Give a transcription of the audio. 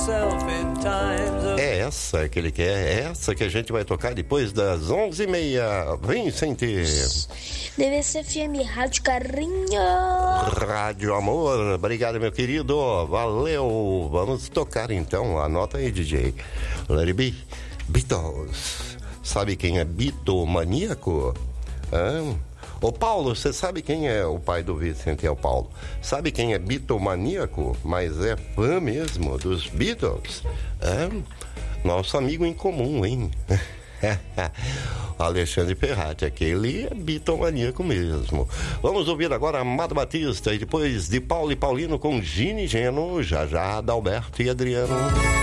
É essa que ele quer, é essa que a gente vai tocar depois das 11h30. Vem, Sente. DVC FM, Rádio Carinho. Rádio Amor, obrigado, meu querido. Valeu. Vamos tocar então. Anota aí, DJ. Let it be. Beatles. Sabe quem é bitomaníaco? Ô Paulo, você sabe quem é o pai do Vicente? É o Paulo. Sabe quem é bitomaníaco? Mas é fã mesmo dos Beatles? Nosso amigo em comum, hein? Alexandre Ferrati, aquele é bitomaníaco mesmo. Vamos ouvir agora Amado Batista e depois de Paulo e Paulino com Gini e Geno, já Adalberto e Adriano.